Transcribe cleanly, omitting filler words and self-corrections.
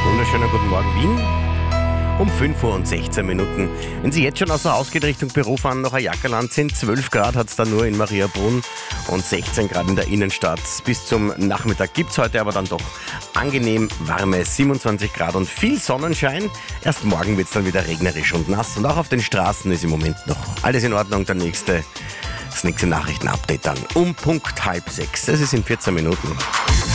Wunderschönen guten Morgen, Wien. Um 5 Uhr und 16 Minuten. Wenn Sie jetzt schon außer Haus geht Richtung Büro fahren, noch ein Jackerland sind, 12 Grad hat es da nur in Mariabrunn und 16 Grad in der Innenstadt. Bis zum Nachmittag gibt es heute aber dann doch angenehm warme 27 Grad und viel Sonnenschein. Erst morgen wird es dann wieder regnerisch und nass und auch auf den Straßen ist im Moment noch alles in Ordnung. Das nächste Nachrichtenupdate dann um Punkt 5:30. Das ist in 14 Minuten.